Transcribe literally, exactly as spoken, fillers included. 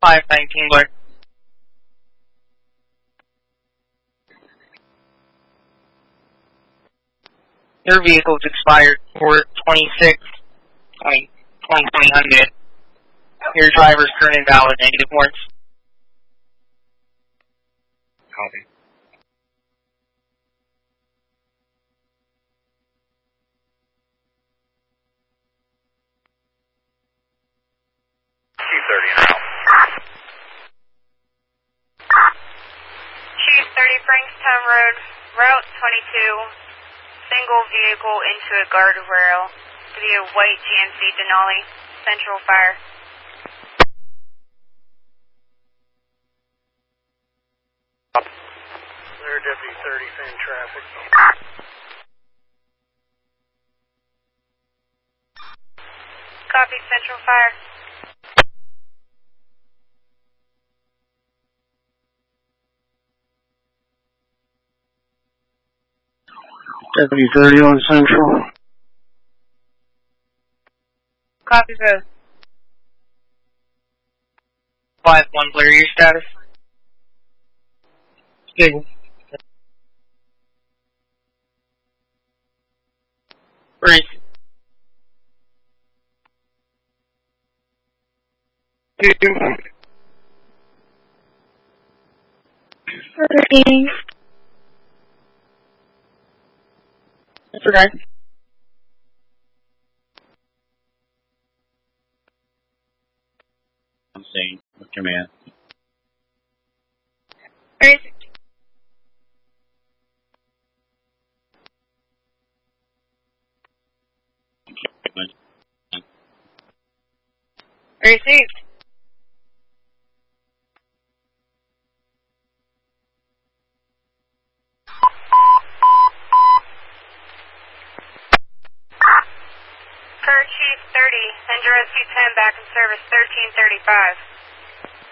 five nineteen Blair. Your vehicle's expired for twenty-six, I mean, twenty twenty Hyundai. Your driver's current invalid, negative warrants. Copy. Chief thirty and out. Chief thirty Frankstown Road, Route twenty-two, single vehicle into a guardrail via white G M C Denali, central fire. There, Deputy thirty, same traffic. Copy, central fire. Deputy thirty on Central. Copy, sir. five one Blair, your status? Good. Where is it? Two. Thirteen. That's okay. I'm saying, what's your man? Where is it? Received. Per Chief thirty, send your S U ten back in service thirteen thirty-five.